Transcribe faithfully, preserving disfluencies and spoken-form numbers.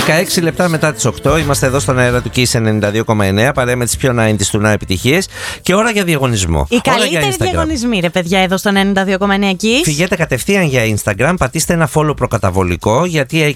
δεκαέξι λεπτά μετά τις οκτώ είμαστε εδώ στον αέρα του Kiss ενενήντα δύο κόμμα εννέα. Παρέα με τις πιο ενενήντα του να επιτυχίες. Και ώρα για διαγωνισμό. Οι καλύτεροι διαγωνισμοί, ρε παιδιά, εδώ στον ενενήντα δύο κόμμα εννέα Kiss. Φυγέτε κατευθείαν για Instagram, πατήστε ένα follow προκαταβολικό, γιατί